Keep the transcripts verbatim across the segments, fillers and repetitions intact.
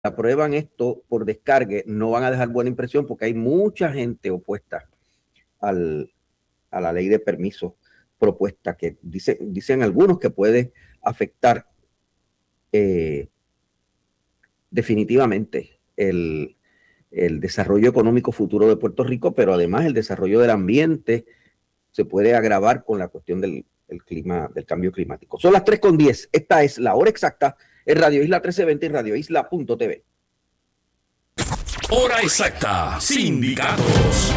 aprueban esto por descargue, no van a dejar buena impresión porque hay mucha gente opuesta al, a la ley de permisos propuesta que dice, dicen algunos que puede afectar eh, definitivamente el, el desarrollo económico futuro de Puerto Rico, pero además el desarrollo del ambiente se puede agravar con la cuestión del el clima, del cambio climático. Son las tres con diez. Esta es la hora exacta en Radio Isla trece veinte y Radio Isla punto t v. Hora exacta, sindicatos.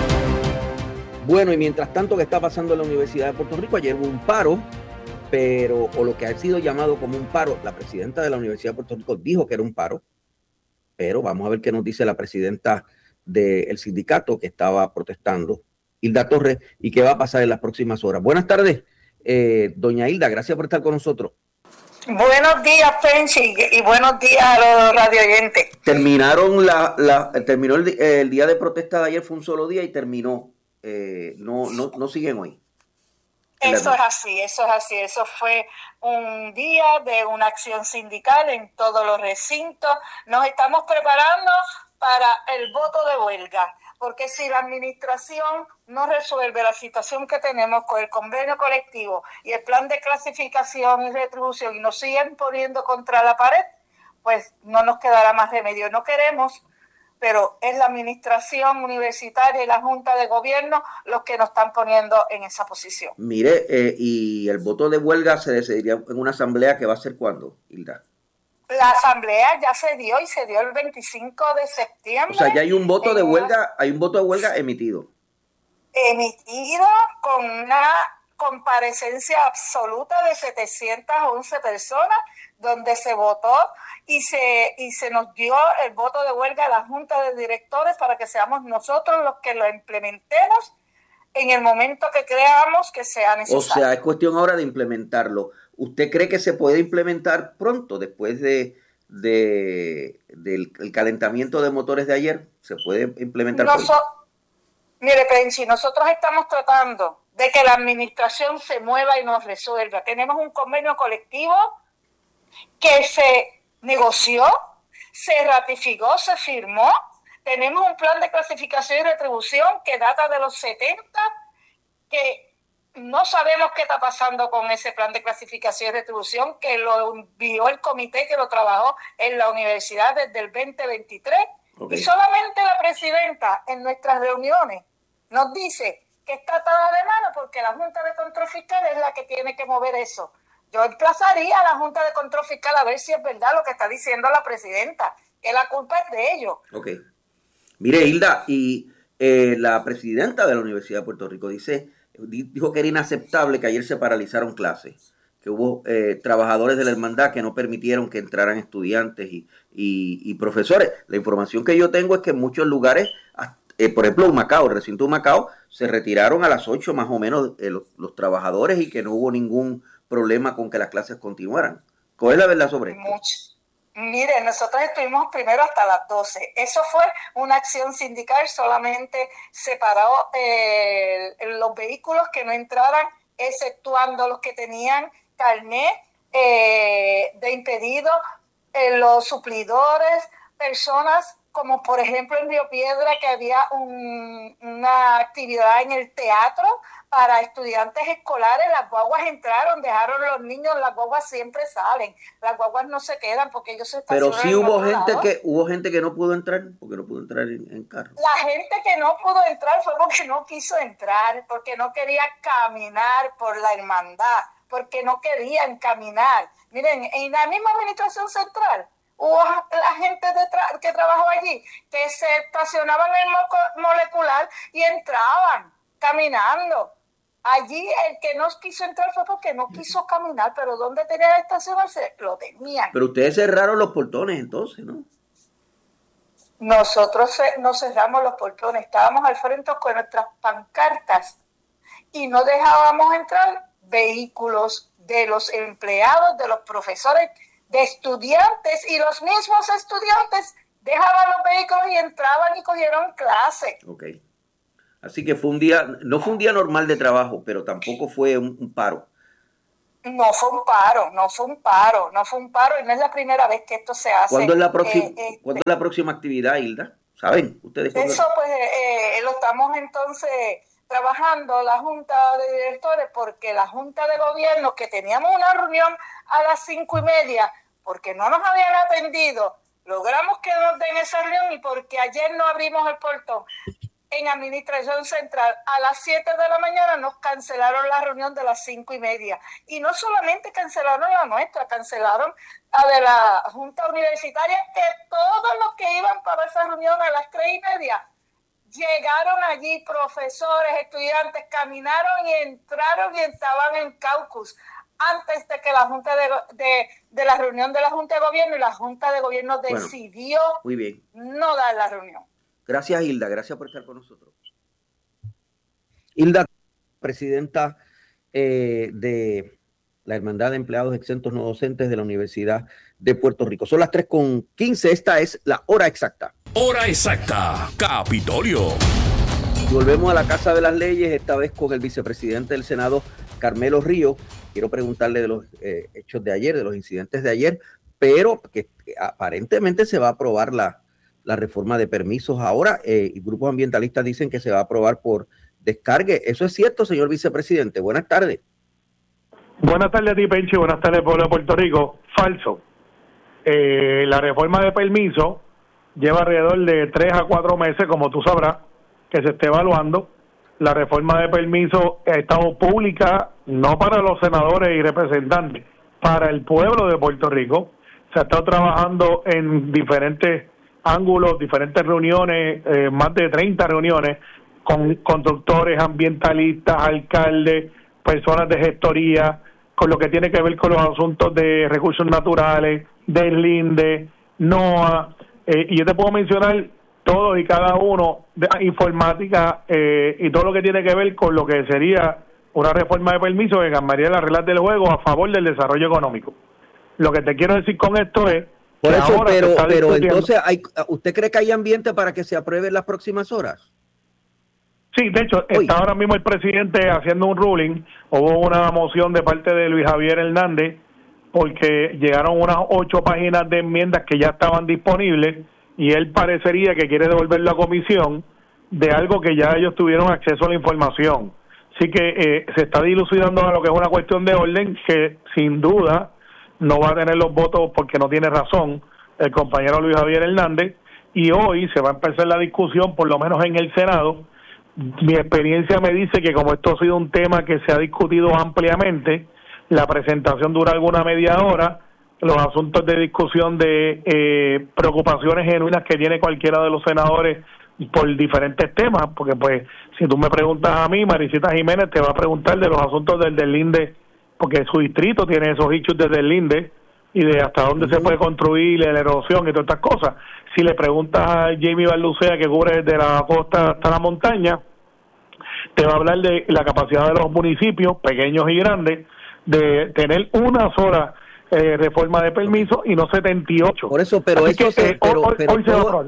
Bueno, y mientras tanto, ¿qué está pasando en la Universidad de Puerto Rico? Ayer hubo un paro, pero, o lo que ha sido llamado como un paro, la presidenta de la Universidad de Puerto Rico dijo que era un paro, pero vamos a ver qué nos dice la presidenta del sindicato que estaba protestando, Hilda Torres, y qué va a pasar en las próximas horas. Buenas tardes, eh, doña Hilda, gracias por estar con nosotros. Buenos días, Penchi, y buenos días a los radioyentes. Terminaron la, la terminó el, el día de protesta de ayer, fue un solo día y terminó. Eh, no, no, no siguen hoy. Eso es así, eso es así. Eso fue un día de una acción sindical en todos los recintos. Nos estamos preparando para el voto de huelga, porque si la administración no resuelve la situación que tenemos con el convenio colectivo y el plan de clasificación y retribución y nos siguen poniendo contra la pared, pues no nos quedará más remedio. No queremos, pero es la administración universitaria y la Junta de Gobierno los que nos están poniendo en esa posición. Mire, eh, y el voto de huelga se decidiría en una asamblea que va a ser ¿cuándo, Hilda? La asamblea ya se dio y se dio el veinticinco de septiembre. O sea, ya hay un voto de huelga, hay un voto de huelga emitido. Emitido con una comparecencia absoluta de setecientas once personas, donde se votó y se, y se nos dio el voto de huelga a la Junta de Directores para que seamos nosotros los que lo implementemos en el momento que creamos que sea necesario. O sea, es cuestión ahora de implementarlo. ¿Usted cree que se puede implementar pronto, después de, de del el calentamiento de motores de ayer? ¿Se puede implementar Noso- pronto? Mire, Penchi, nosotros estamos tratando de que la administración se mueva y nos resuelva. Tenemos un convenio colectivo que se negoció, se ratificó, se firmó. Tenemos un plan de clasificación y retribución que data de los setenta, que no sabemos qué está pasando con ese plan de clasificación y retribución, que lo envió el comité que lo trabajó en la universidad desde el veinte veintitrés. Okay. Y solamente la presidenta en nuestras reuniones nos dice que está atada de mano porque la Junta de Control Fiscal es la que tiene que mover eso. Yo emplazaría a la Junta de Control Fiscal a ver si es verdad lo que está diciendo la presidenta, que la culpa es de ellos. Ok. Mire, Hilda, y eh, la presidenta de la Universidad de Puerto Rico dice, dijo que era inaceptable que ayer se paralizaron clases, que hubo eh, trabajadores de la hermandad que no permitieron que entraran estudiantes y, y, y profesores. La información que yo tengo es que en muchos lugares, eh, por ejemplo, en Macao, el recinto de Macao, se retiraron a las ocho más o menos eh, los, los trabajadores y que no hubo ningún problema con que las clases continuaran. ¿Cuál es la verdad sobre esto? Mucho. Mire, nosotros estuvimos primero hasta las doce. Eso fue una acción sindical, solamente separó eh, los vehículos que no entraran, exceptuando los que tenían carnet eh, de impedido, eh, los suplidores, personas como por ejemplo en Río Piedra, que había un, una actividad en el teatro para estudiantes escolares. Las guaguas entraron, dejaron los niños, las guaguas siempre salen, las guaguas no se quedan porque ellos se estacionan. Pero sí hubo gente lado. que hubo gente que no pudo entrar, porque no pudo entrar en, en carro. La gente que no pudo entrar fue porque no quiso entrar, porque no quería caminar por la hermandad, porque no querían caminar. Miren, en la misma administración central hubo la gente de tra- que trabajó allí que se estacionaban en el mo- molecular y entraban caminando. Allí el que no quiso entrar fue porque no quiso caminar, pero ¿dónde tenía que estacionarse? Lo tenían. Pero ustedes cerraron los portones entonces, ¿no? Nosotros no cerramos los portones, estábamos al frente con nuestras pancartas y no dejábamos entrar vehículos de los empleados, de los profesores, de estudiantes, y los mismos estudiantes dejaban los vehículos y entraban y cogieron clase. Ok. Así que fue un día, no fue un día normal de trabajo, pero tampoco fue un, un paro. No fue un paro, no fue un paro, no fue un paro y no es la primera vez que esto se hace. ¿Cuándo es la próxima, eh, este, ¿cuándo es la próxima actividad, Hilda? ¿Saben ustedes? Eso pues eh, lo estamos entonces trabajando la Junta de Directores, porque la Junta de Gobierno, que teníamos una reunión a las cinco y media, porque no nos habían atendido, logramos que nos den esa reunión y porque ayer no abrimos el portón. En Administración Central a las siete de la mañana nos cancelaron la reunión de las cinco y media. Y no solamente cancelaron la nuestra, cancelaron la de la Junta Universitaria, que todos los que iban para esa reunión a las tres y media llegaron allí, profesores, estudiantes, caminaron y entraron y estaban en caucus antes de que la Junta de, de, de la reunión de la Junta de Gobierno, y la Junta de Gobierno decidió bueno, muy bien. no dar la reunión. Gracias, Hilda. Gracias por estar con nosotros. Hilda, presidenta eh, de la Hermandad de Empleados Exentos No Docentes de la Universidad de Puerto Rico. Son las tres con quince. Esta es la hora exacta. Hora exacta. Capitolio. Y volvemos a la Casa de las Leyes, esta vez con el vicepresidente del Senado, Carmelo Ríos. Quiero preguntarle de los eh, hechos de ayer, de los incidentes de ayer, pero que, que aparentemente se va a aprobar la la reforma de permisos ahora, eh, y grupos ambientalistas dicen que se va a aprobar por descargue. ¿Eso es cierto, señor vicepresidente? Buenas tardes. Buenas tardes a ti, Penchi. Buenas tardes, pueblo de Puerto Rico. Falso. Eh, la reforma de permiso lleva alrededor de tres a cuatro meses, como tú sabrás, que se esté evaluando. La reforma de permiso ha estado pública, no para los senadores y representantes, para el pueblo de Puerto Rico. Se ha estado trabajando en diferentes ángulos, diferentes reuniones, eh, más de treinta reuniones con conductores, ambientalistas, alcaldes, personas de gestoría, con lo que tiene que ver con los asuntos de recursos naturales, del LINDE, NOAA, eh, y yo te puedo mencionar todos y cada uno, de informática eh, y todo lo que tiene que ver con lo que sería una reforma de permiso que cambiaría las reglas del juego a favor del desarrollo económico. Lo que te quiero decir con esto es Por eso, pero, pero entonces, hay, ¿usted cree que hay ambiente para que se apruebe en las próximas horas? Sí, de hecho, Hoy. está ahora mismo el presidente haciendo un ruling. Hubo una moción de parte de Luis Javier Hernández, porque llegaron unas ocho páginas de enmiendas que ya estaban disponibles, y él parecería que quiere devolverlo a comisión de algo que ya ellos tuvieron acceso a la información. Así que eh, se está dilucidando a lo que es una cuestión de orden que, sin duda, no va a tener los votos porque no tiene razón el compañero Luis Javier Hernández, y hoy se va a empezar la discusión, por lo menos en el Senado. Mi experiencia me dice que como esto ha sido un tema que se ha discutido ampliamente, la presentación dura alguna media hora, los asuntos de discusión de eh, preocupaciones genuinas que tiene cualquiera de los senadores por diferentes temas, porque pues si tú me preguntas a mí, Maricita Jiménez te va a preguntar de los asuntos del del LINDE, porque su distrito tiene esos issues desde el LINDE y de hasta dónde se puede construir, la erosión y todas estas cosas. Si le preguntas a Jamie Barlucea, que cubre desde la costa hasta la montaña, te va a hablar de la capacidad de los municipios, pequeños y grandes, de tener una sola eh, reforma de permiso y no setenta y ocho. Por eso, pero Así eso que, se, eh, pero, hoy, pero hoy se va a aprobar.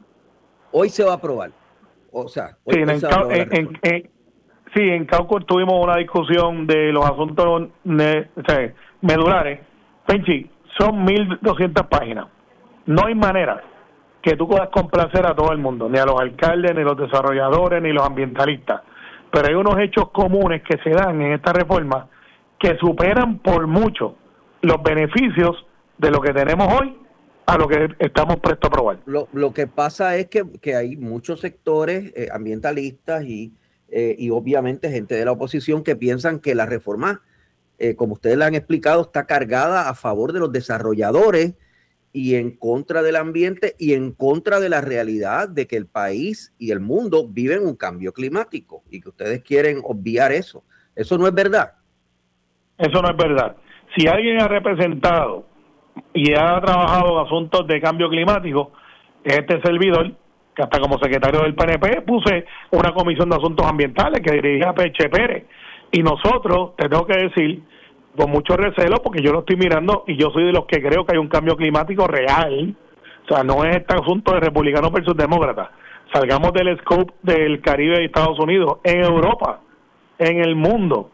Hoy se va a aprobar. O sea, hoy, sí, hoy en, se va a aprobar en, en, en, sí, en Caucus tuvimos una discusión de los asuntos ne, o sea, medulares. Penchi, son mil doscientas páginas. No hay manera que tú puedas complacer a todo el mundo, ni a los alcaldes, ni a los desarrolladores, ni a los ambientalistas. Pero hay unos hechos comunes que se dan en esta reforma que superan por mucho los beneficios de lo que tenemos hoy a lo que estamos prestos a aprobar. Lo, lo que pasa es que, que hay muchos sectores eh, ambientalistas y, eh, y obviamente gente de la oposición que piensan que la reforma, eh, como ustedes la han explicado, está cargada a favor de los desarrolladores y en contra del ambiente y en contra de la realidad de que el país y el mundo viven un cambio climático y que ustedes quieren obviar eso. Eso no es verdad. Eso no es verdad. Si alguien ha representado y ha trabajado en asuntos de cambio climático, es este servidor, que hasta como secretario del P N P puse una comisión de asuntos ambientales que dirigía Peche Pérez. Y nosotros, te tengo que decir, con mucho recelo, porque yo lo estoy mirando y yo soy de los que creo que hay un cambio climático real. O sea, no es este asunto de republicanos versus demócratas. Salgamos del scope del Caribe y Estados Unidos. En Europa, en el mundo,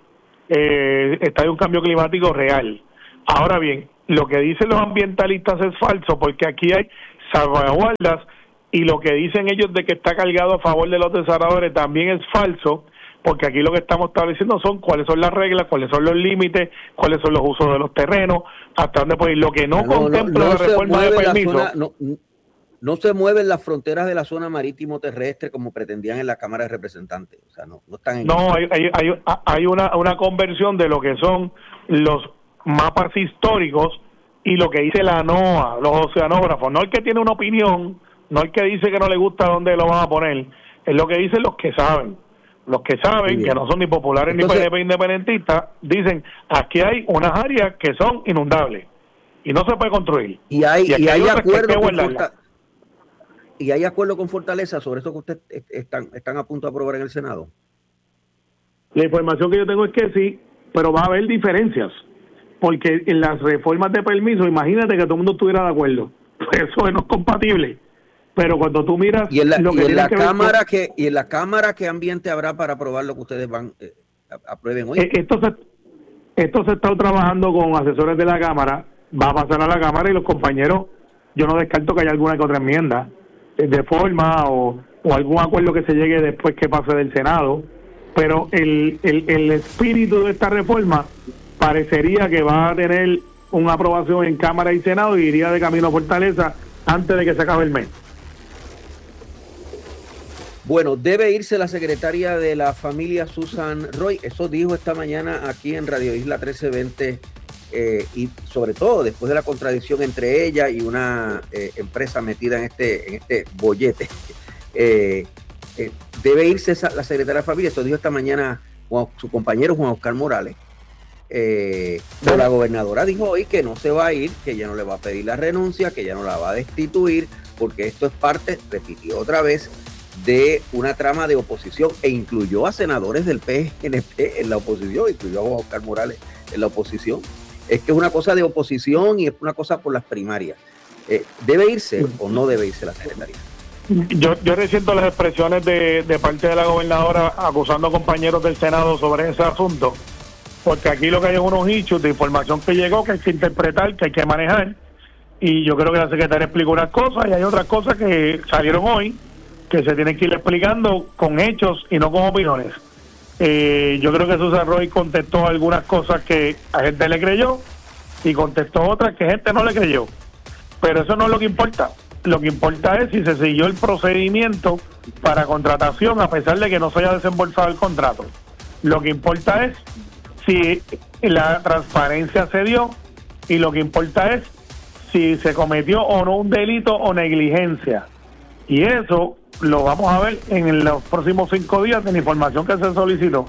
eh, está en un cambio climático real. Ahora bien, lo que dicen los ambientalistas es falso, porque aquí hay salvaguardas, y lo que dicen ellos de que está cargado a favor de los desarrolladores también es falso, porque aquí lo que estamos estableciendo son cuáles son las reglas, cuáles son los límites, cuáles son los usos de los terrenos, hasta dónde puede ir. Lo que no, no contempla no, no la reforma de permiso. Zona, no, no se mueven las fronteras de la zona marítimo terrestre como pretendían en la Cámara de Representantes. O sea, no, no están en No, hay, hay, hay, hay una, una conversión de lo que son los mapas históricos y lo que dice la NOAA, los oceanógrafos. No el que tiene una opinión, no el que dice que no le gusta dónde lo van a poner, es lo que dicen los que saben. Los que saben, que no son ni populares Entonces, ni P N P independentistas, dicen, aquí hay unas áreas que son inundables y no se puede construir. Y hay, y, y hay, hay acuerdo con Fortaleza, y hay acuerdo con Fortaleza sobre esto que ustedes están, están a punto de aprobar en el Senado. La información que yo tengo es que sí, pero va a haber diferencias, porque en las reformas de permiso, imagínate que todo el mundo estuviera de acuerdo, eso no es compatible. Pero cuando tú miras y en la, lo que y en la que cámara con, que y en la cámara qué ambiente habrá para aprobar lo que ustedes van eh, aprueben hoy. Esto se esto se está trabajando con asesores de la cámara, va a pasar a la cámara y los compañeros, yo no descarto que haya alguna que otra enmienda de forma o, o algún acuerdo que se llegue después que pase del Senado, pero el, el, el espíritu de esta reforma parecería que va a tener una aprobación en Cámara y Senado y iría de camino a Fortaleza antes de que se acabe el mes. Bueno, debe irse la secretaria de la familia Susan Roy, eso dijo esta mañana aquí en Radio Isla trece veinte, eh, y sobre todo después de la contradicción entre ella y una eh, empresa metida en este en este bollete. Eh, eh, debe irse esa, la secretaria de la familia, eso dijo esta mañana Juan, su compañero Juan Oscar Morales. Eh, pero la gobernadora dijo hoy que no se va a ir, que ella no le va a pedir la renuncia, que ella no la va a destituir, porque esto es parte, repitió otra vez, de una trama de oposición, e incluyó a senadores del P N P en la oposición, incluyó a Juan Oscar Morales en la oposición. Es que es una cosa de oposición y es una cosa por las primarias. Eh, ¿Debe irse o no debe irse la secretaria? Yo, yo resiento las expresiones de, de parte de la gobernadora acusando a compañeros del Senado sobre ese asunto, porque aquí lo que hay es unos hechos de información que llegó, que hay que interpretar, que hay que manejar, y yo creo que la secretaria explicó unas cosas y hay otras cosas que salieron hoy que se tienen que ir explicando con hechos y no con opiniones. Eh, yo creo que Susan Roy contestó algunas cosas que a gente le creyó y contestó otras que gente no le creyó, pero eso no es lo que importa. Lo que importa es si se siguió el procedimiento para contratación a pesar de que no se haya desembolsado el contrato. Lo que importa es si la transparencia se dio, y lo que importa es si se cometió o no un delito o negligencia, y eso lo vamos a ver en los próximos cinco días de la información que se solicitó.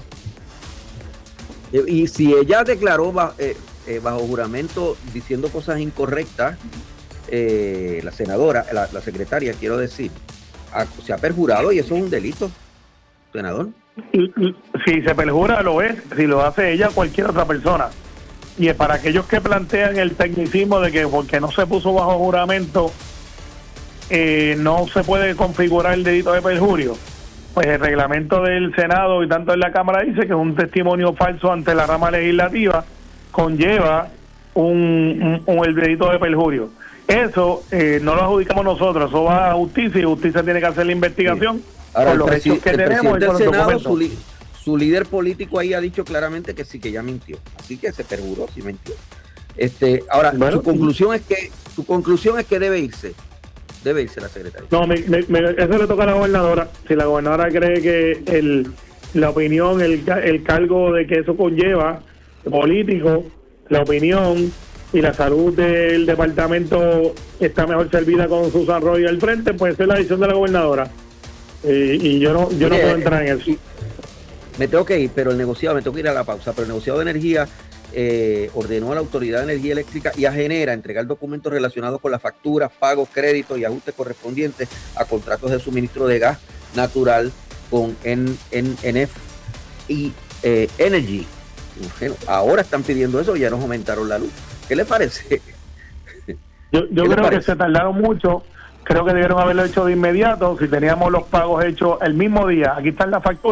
Y si ella declaró bajo, eh, eh, bajo juramento diciendo cosas incorrectas, eh, la senadora, la, la secretaria, quiero decir, a, se ha perjurado y eso es un delito, senador. Si se perjura lo es, si lo hace ella cualquier otra persona. Y es para aquellos que plantean el tecnicismo de que porque no se puso bajo juramento eh, no se puede configurar el delito de perjurio, pues el reglamento del Senado y tanto en la Cámara dice que un testimonio falso ante la rama legislativa conlleva un, un, un el delito de perjurio. Eso eh, no lo adjudicamos nosotros, eso va a justicia y justicia tiene que hacer la investigación. Sí. Ahora, con los el, hechos que el tenemos presidente del Senado, su, li, su líder político ahí ha dicho claramente que sí, que ya mintió, así que se perjuró, sí mintió. Este, ahora, bueno, su conclusión es que su conclusión es que debe irse. Debe irse la secretaria. No, me, me, me, eso le toca a la gobernadora. Si la gobernadora cree que el, la opinión, el, el cargo de que eso conlleva, político, la opinión y la salud del departamento está mejor servida con Susan Roy al frente, pues esa es la decisión de la gobernadora. Eh, y yo no yo Mire, no puedo entrar en eso. Me tengo que ir, pero el negociado, me tengo que ir a la pausa, pero el negociado de energía Eh, ordenó a la Autoridad de Energía Eléctrica y a Genera entregar documentos relacionados con las facturas, pagos, créditos y ajustes correspondientes a contratos de suministro de gas natural con N F y eh, Energy. Bueno, ahora están pidiendo eso y ya nos aumentaron la luz. ¿Qué le parece? Yo, yo creo parece? que se tardaron mucho. Creo que debieron haberlo hecho de inmediato. Si teníamos los pagos hechos el mismo día, aquí están las facturas.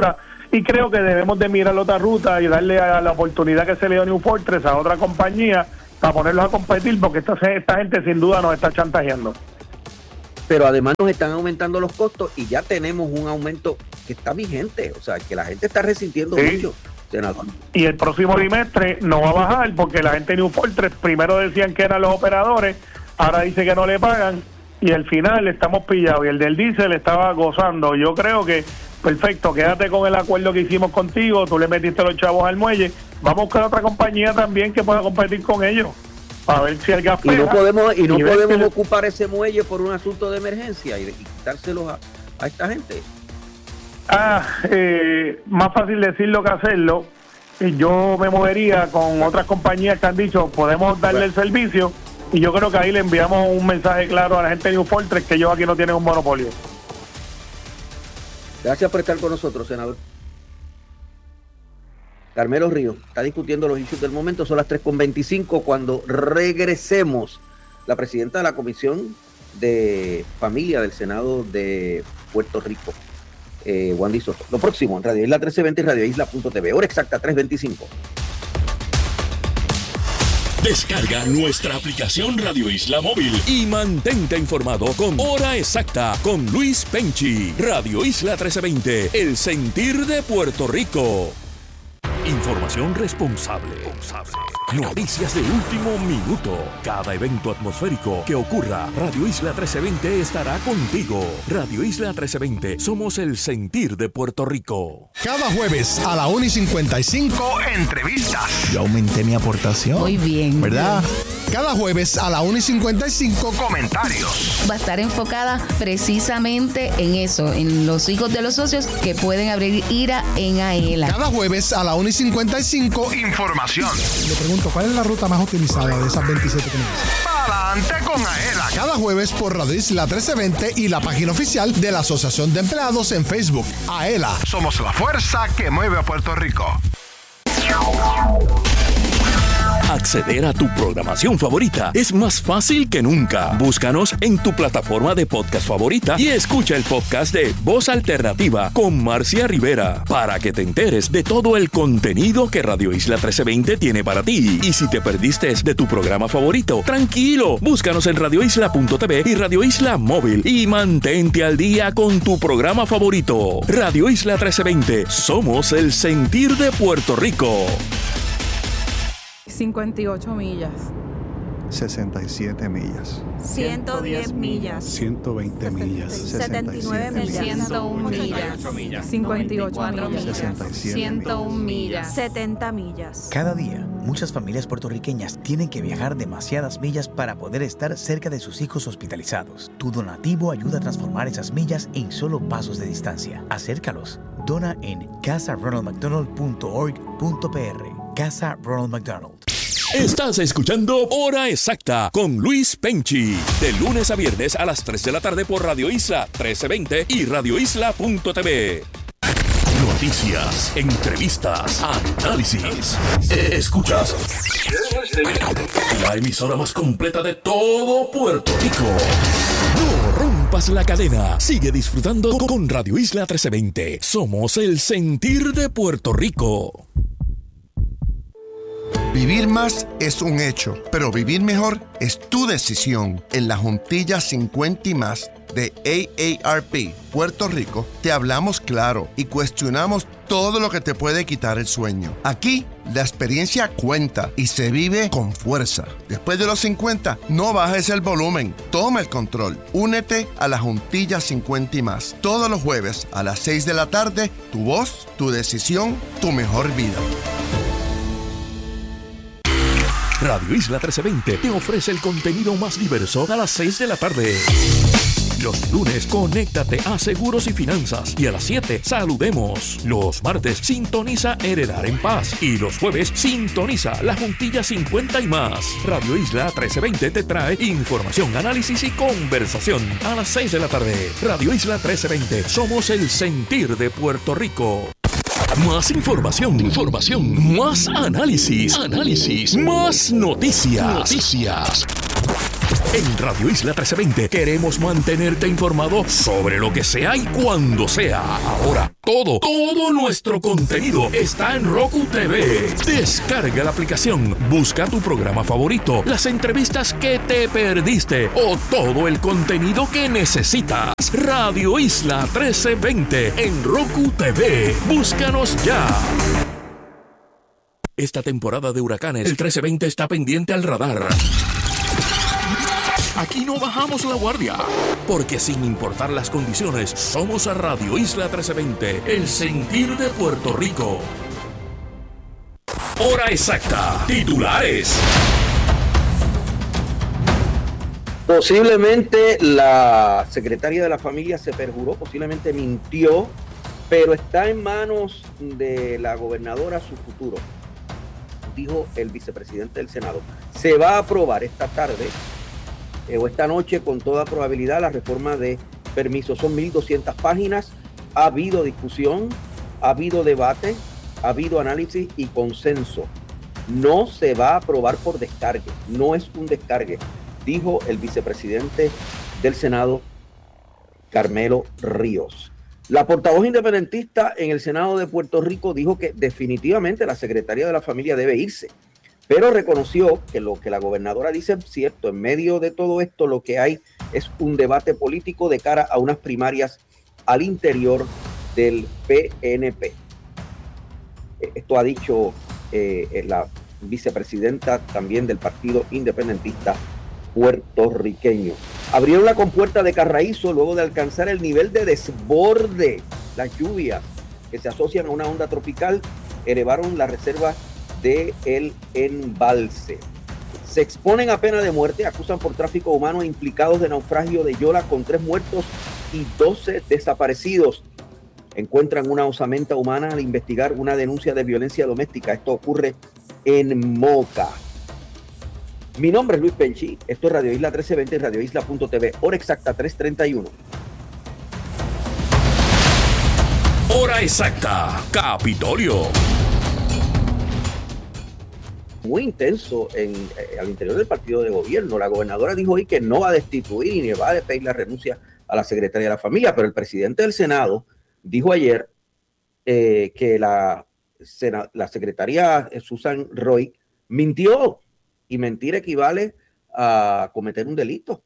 y creo que debemos de mirar otra ruta y darle a la oportunidad que se le dio a New Fortress a otra compañía para ponerlos a competir, porque esta, esta gente sin duda nos está chantajeando. Pero además nos están aumentando los costos y ya tenemos un aumento que está vigente, o sea, que la gente está resintiendo sí. mucho, senador. Y el próximo trimestre no va a bajar porque la gente de New Fortress primero decían que eran los operadores, ahora dice que no le pagan y al final estamos pillados y el del diésel estaba gozando. Yo creo que perfecto, quédate con el acuerdo que hicimos contigo, tú le metiste los chavos al muelle, vamos a buscar otra compañía también que pueda competir con ellos. A ver si el gas y no podemos y no y podemos que... ocupar ese muelle por un asunto de emergencia y, y quitárselos a, a esta gente. Ah, eh, más fácil decirlo que hacerlo. Yo me movería con otras compañías que han dicho podemos darle bueno. el servicio y yo creo que ahí le enviamos un mensaje claro a la gente de New Fortress que ellos aquí no tienen un monopolio. Gracias por estar con nosotros, senador. Carmelo Ríos está discutiendo los issues del momento, son las tres con veinticinco. Cuando regresemos, la presidenta de la Comisión de Familia del Senado de Puerto Rico, eh, Wandy Soto. Lo próximo en Radio Isla trece veinte y Radio Isla punto t v. Hora exacta, tres veinticinco. Descarga nuestra aplicación Radio Isla Móvil y mantente informado con Hora Exacta con Luis Penchi. Radio Isla trece veinte, el sentir de Puerto Rico. Información responsable. Noticias de último minuto. Cada evento atmosférico que ocurra, Radio Isla trece veinte estará contigo. Radio Isla trece veinte, somos el sentir de Puerto Rico. Cada jueves a la una y cincuenta y cinco, entrevistas. Yo aumenté mi aportación. Muy bien. ¿Verdad? Cada jueves a la una y cincuenta y cinco, comentarios. Va a estar enfocada precisamente en eso, en los hijos de los socios que pueden abrir IRA en AELA. Cada jueves a la una y cincuenta y cinco, información. Le pregunto, ¿cuál es la ruta más utilizada de esas veintisiete que me dicen? Adelante con AELA. Cada jueves por Radio Isla trece veinte y la página oficial de la Asociación de Empleados en Facebook. AELA. Somos la fuerza que mueve a Puerto Rico. Acceder a tu programación favorita es más fácil que nunca. Búscanos en tu plataforma de podcast favorita y escucha el podcast de Voz Alternativa con Marcia Rivera para que te enteres de todo el contenido que Radio Isla trece veinte tiene para ti. Y si te perdiste de tu programa favorito, tranquilo, búscanos en radio isla punto t v y Radio Isla Móvil y mantente al día con tu programa favorito. Radio Isla trece veinte, somos el sentir de Puerto Rico. cincuenta y ocho millas. sesenta y siete millas. ciento diez millas. ciento veinte millas. setenta y nueve millas. ciento uno millas. cincuenta y ocho millas. sesenta y siete ciento uno millas. setenta millas. Cada día, muchas familias puertorriqueñas tienen que viajar demasiadas millas para poder estar cerca de sus hijos hospitalizados. Tu donativo ayuda a transformar esas millas en solo pasos de distancia. Acércalos. Dona en casa ronald mcdonald punto org punto p r. Casa Ronald McDonald. Estás escuchando Hora Exacta con Luis Penchi. De lunes a viernes a las tres de la tarde por Radio Isla trece veinte y Radio Isla punto t v. Noticias, entrevistas, análisis. Escuchas la emisora más completa de todo Puerto Rico. No rompas la cadena. Sigue disfrutando con Radio Isla trece veinte. Somos el sentir de Puerto Rico. Vivir más es un hecho, pero vivir mejor es tu decisión. En la Juntilla cincuenta y más de A A R P Puerto Rico, te hablamos claro y cuestionamos todo lo que te puede quitar el sueño. Aquí, la experiencia cuenta y se vive con fuerza. Después de los cincuenta, no bajes el volumen, toma el control. Únete a la Juntilla cincuenta y más. Todos los jueves a las seis de la tarde, tu voz, tu decisión, tu mejor vida. Radio Isla trece veinte te ofrece el contenido más diverso a las seis de la tarde. Los lunes, conéctate a Seguros y Finanzas. Y a las siete, saludemos. Los martes, sintoniza Heredar en Paz. Y los jueves, sintoniza La Juntilla cincuenta y más. Radio Isla trece veinte te trae información, análisis y conversación. A las seis de la tarde, Radio Isla trece veinte. Somos el sentir de Puerto Rico. Más información, información, más análisis, análisis, más noticias, noticias. En Radio Isla trece veinte queremos mantenerte informado sobre lo que sea y cuando sea. Ahora, todo, todo nuestro contenido está en Roku T V. Descarga la aplicación, busca tu programa favorito, las entrevistas que te perdiste o todo el contenido que necesitas. Radio Isla trece veinte en Roku T V. Búscanos ya. Esta temporada de huracanes, el trece veinte está pendiente al radar. Aquí no bajamos la guardia, porque sin importar las condiciones, somos a Radio Isla trece veinte, el sentir de Puerto Rico. Hora exacta, titulares. Posiblemente la secretaria de la familia se perjuró, posiblemente mintió, pero está en manos de la gobernadora su futuro, dijo el vicepresidente del Senado. Se va a aprobar esta tarde eh, o esta noche con toda probabilidad la reforma de permisos. Son mil doscientas páginas, ha habido discusión, ha habido debate, ha habido análisis y consenso. No se va a aprobar por descargue, no es un descargue, dijo el vicepresidente del Senado, Carmelo Ríos. La portavoz independentista en el Senado de Puerto Rico dijo que definitivamente la secretaria de la familia debe irse, pero reconoció que lo que la gobernadora dice es cierto. En medio de todo esto lo que hay es un debate político de cara a unas primarias al interior del P N P. Esto ha dicho eh, la vicepresidenta también del Partido Independentista puertorriqueño. Abrieron la compuerta de Carraízo luego de alcanzar el nivel de desborde. Las lluvias que se asocian a una onda tropical elevaron la reserva del embalse. Se exponen a pena de muerte, acusan por tráfico humano a implicados de naufragio de Yola con tres muertos y doce desaparecidos. Encuentran una osamenta humana al investigar una denuncia de violencia doméstica. Esto ocurre en Moca. Mi nombre es Luis Penchi, esto es Radio Isla trece veinte, radio isla punto t v, hora exacta tres treinta y uno. Hora exacta, Capitolio. Muy intenso en, eh, al interior del partido de gobierno. La gobernadora dijo hoy que no va a destituir ni va a pedir la renuncia a la secretaria de la familia, pero el presidente del Senado dijo ayer eh, que la, la secretaria Susan Roy mintió. Y mentir equivale a cometer un delito.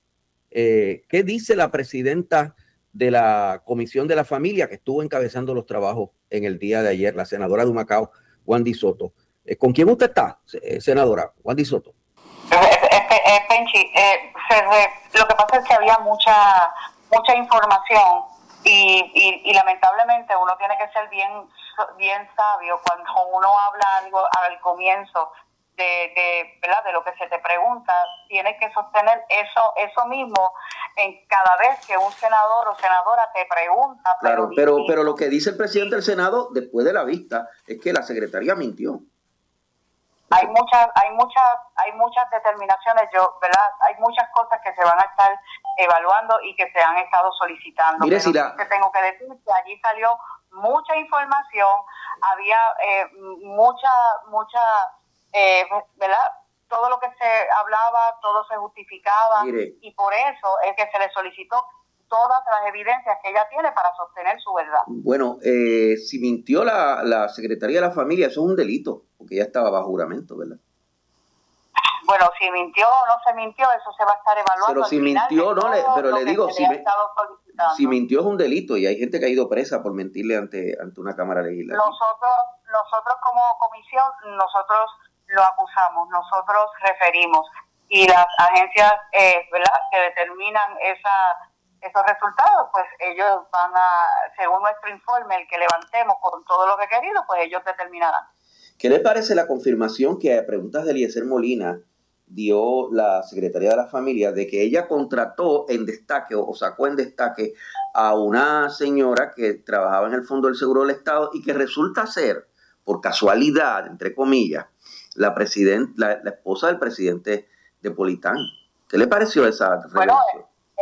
Eh, ¿Qué dice la presidenta de la Comisión de la Familia que estuvo encabezando los trabajos en el día de ayer, la senadora de Humacao, Wandy Soto? Eh, ¿Con quién usted está, eh, senadora? Wandy Soto. Eh, eh, Penchi, eh, se re, lo que pasa es que había mucha mucha información y, y, y lamentablemente uno tiene que ser bien, bien sabio cuando uno habla algo al comienzo. De, de, ¿verdad? De lo que se te pregunta, tienes que sostener eso eso mismo en cada vez que un senador o senadora te pregunta. Claro, pero, pero, pero lo que dice el presidente del Senado después de la vista es que la secretaría mintió. Hay muchas, hay muchas, hay muchas determinaciones, yo, ¿verdad? Hay muchas cosas que se van a estar evaluando y que se han estado solicitando. Mire, pero si la... te tengo que decir que allí salió mucha información, había eh, mucha, mucha Eh, ¿verdad? Todo lo que se hablaba, todo se justificaba. Mire. Y por eso es que se le solicitó todas las evidencias que ella tiene para sostener su verdad. Bueno, eh, si mintió la, la secretaría de la familia, eso es un delito, porque ella estaba bajo juramento, ¿verdad? Bueno, si mintió o no se mintió, eso se va a estar evaluando. Pero si mintió, no, le, pero le digo, si, me, le si mintió es un delito y hay gente que ha ido presa por mentirle ante, ante una Cámara Legislativa. Nosotros, nosotros como comisión, nosotros lo acusamos, nosotros referimos y las agencias eh, ¿verdad? que determinan esa, esos resultados, pues ellos van a, según nuestro informe, el que levantemos con todo lo que querido, pues ellos determinarán. ¿Qué le parece la confirmación que a preguntas de Eliezer Molina dio la Secretaría de la Familia de que ella contrató en destaque o sacó en destaque a una señora que trabajaba en el Fondo del Seguro del Estado y que resulta ser, por casualidad, entre comillas, la, president, la, la esposa del presidente de Politán? ¿Qué le pareció esa bueno, revelación?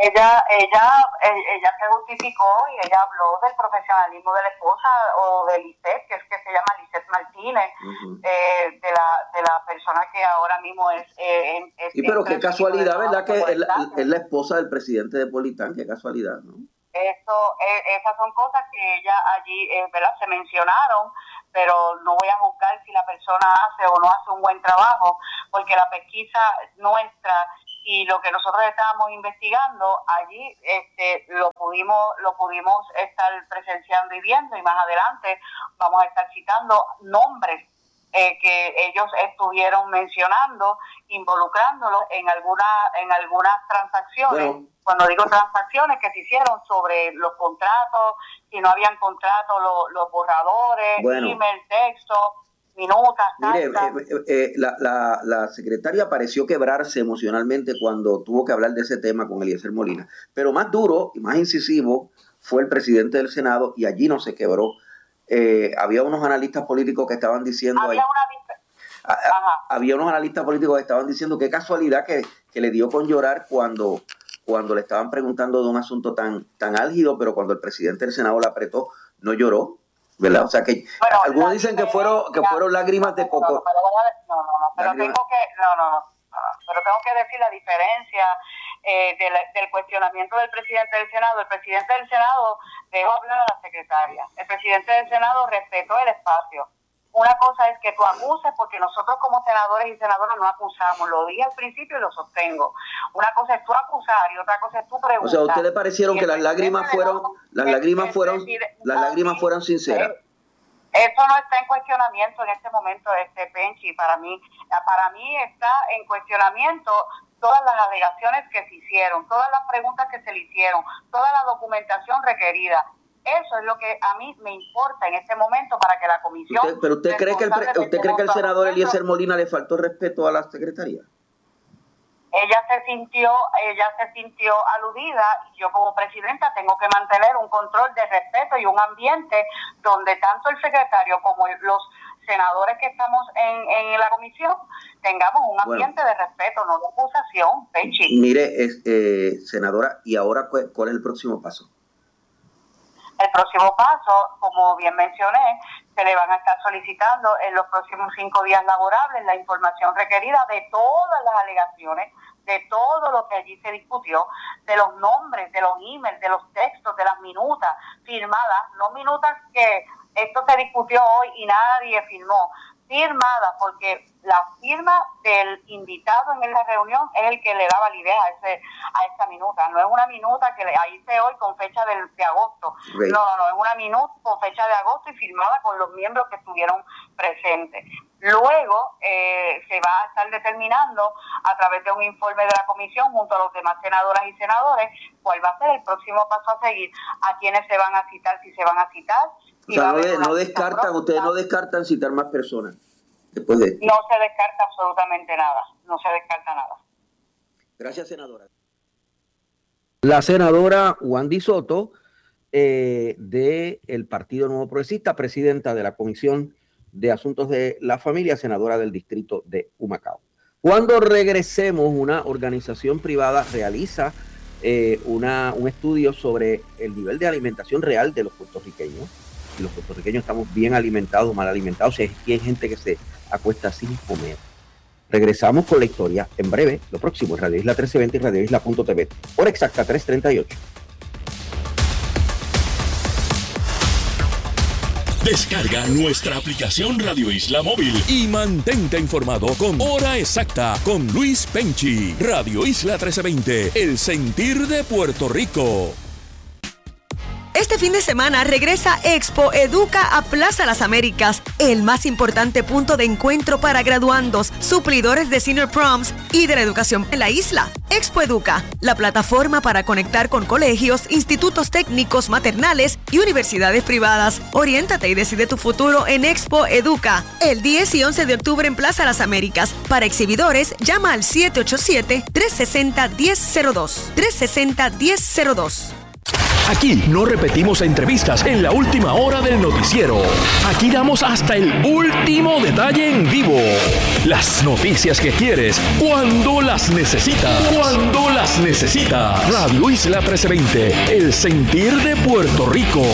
ella, ella, ella se justificó y ella habló del profesionalismo de la esposa o de Lisette, que es que se llama Lisette Martínez, uh-huh. eh, de la de la persona que ahora mismo es... Eh, es y pero qué casualidad, ¿verdad? Que es la, es la esposa del presidente de Politán, qué casualidad, ¿no? Eso, eh, esas son cosas que ella allí, eh, ¿verdad? Se mencionaron, pero no voy a juzgar si la persona hace o no hace un buen trabajo, porque la pesquisa nuestra y lo que nosotros estábamos investigando allí, este, lo pudimos, lo pudimos estar presenciando y viendo, y más adelante vamos a estar citando nombres eh, que ellos estuvieron mencionando, involucrándolos en alguna, en algunas transacciones. Bueno. Cuando digo transacciones que se hicieron sobre los contratos, si no habían contratos, los, los borradores, bueno. email, texto, minutas, mire, eh, eh, la, la, la secretaria pareció quebrarse emocionalmente cuando tuvo que hablar de ese tema con Eliezer Molina, pero más duro y más incisivo fue el presidente del Senado, y allí no se quebró. Eh, había unos analistas políticos que estaban diciendo había, ahí, una... a, había unos analistas políticos que estaban diciendo qué casualidad que, que le dio con llorar cuando cuando le estaban preguntando de un asunto tan tan álgido, pero cuando el presidente del Senado la apretó, no lloró, ¿verdad? O sea que bueno, algunos dicen que fueron que fueron lágrimas de coco. No, no, no, no, pero lágrimas. tengo que no, no, no, no, pero tengo que decir la diferencia eh, del, del cuestionamiento del presidente del Senado. El presidente del Senado dejó hablar a la secretaria. El presidente del Senado respetó el espacio. Una cosa es que tú acuses, porque nosotros como senadores y senadoras no acusamos, lo dije al principio y lo sostengo. Una cosa es tú acusar y otra cosa es tú preguntar. O sea, ¿a usted le parecieron que las lágrimas fueron, las lágrimas fueron, las lágrimas fueron sinceras? Eso no está en cuestionamiento en este momento, este Penchi. Para mí, para mí está en cuestionamiento todas las alegaciones que se hicieron, todas las preguntas que se le hicieron, toda la documentación requerida. Eso es lo que a mí me importa en este momento para que la comisión... ¿Usted, ¿Pero usted cree que el, usted cree que el senador Eliezer Molina le faltó respeto a la secretaría? Ella se sintió ella se sintió aludida, y yo como presidenta tengo que mantener un control de respeto y un ambiente donde tanto el secretario como los senadores que estamos en, en la comisión tengamos un ambiente bueno, de respeto, no de acusación, Pechi. Mire, es, eh, senadora, ¿y ahora cuál, cuál es el próximo paso? El próximo paso, como bien mencioné, se le van a estar solicitando en los próximos cinco días laborables la información requerida de todas las alegaciones, de todo lo que allí se discutió, de los nombres, de los emails, de los textos, de las minutas firmadas, no minutas que esto se discutió hoy y nadie firmó, firmadas, porque la firma del invitado en la reunión es el que le da validez a ese a esa minuta. No es una minuta que le hice hoy con fecha de, de agosto. Right. No, no, no, es una minuta con fecha de agosto y firmada con los miembros que estuvieron presentes. Luego eh, se va a estar determinando a través de un informe de la comisión junto a los demás senadoras y senadores cuál va a ser el próximo paso a seguir, a quienes se van a citar, si se van a citar. O sea, no, de, no descartan, ustedes no descartan citar más personas después de esto. No se descarta absolutamente nada, no se descarta nada. Gracias, senadora. La senadora Wandy Soto, eh, del Partido Nuevo Progresista, presidenta de la Comisión de Asuntos de la Familia, senadora del distrito de Humacao. Cuando regresemos, una organización privada realiza eh, una, un estudio sobre el nivel de alimentación real de los puertorriqueños. Si los puertorriqueños estamos bien alimentados o mal alimentados, si hay gente que se acuesta sin comer. Regresamos con la historia en breve, lo próximo en Radio Isla trece veinte y Radio Isla punto t v. Hora exacta, tres treinta y ocho. Descarga nuestra aplicación Radio Isla Móvil y mantente informado con Hora Exacta con Luis Penchi. Radio Isla trece veinte, el sentir de Puerto Rico. Este fin de semana regresa Expo Educa a Plaza Las Américas, el más importante punto de encuentro para graduandos, suplidores de Senior Proms y de la educación en la isla. Expo Educa, la plataforma para conectar con colegios, institutos técnicos, maternales y universidades privadas. Oriéntate y decide tu futuro en Expo Educa, el diez y once de octubre en Plaza Las Américas. Para exhibidores, llama al siete ocho siete, tres seis cero, uno cero cero dos, tres seis cero, uno cero cero dos. Aquí no repetimos entrevistas en la última hora del noticiero. Aquí damos hasta el último detalle en vivo. Las noticias que quieres, cuando las necesitas. Cuando las necesitas. Radio Isla trece veinte, el sentir de Puerto Rico.